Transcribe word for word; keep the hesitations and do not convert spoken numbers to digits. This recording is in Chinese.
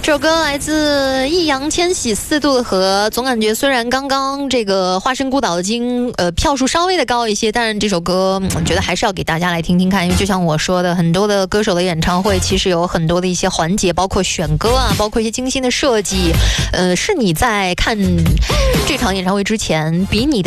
这首歌来自易烊千玺《四渡的河》，总感觉虽然刚刚这个《花生孤岛》的经呃票数稍微的高一些，但是这首歌我觉得还是要给大家来听听看，因为就像我说的，很多的歌手的演唱会其实有很多的一些环节，包括选歌啊，包括一些精心的设计，呃，是你在看这场演唱会之前比你的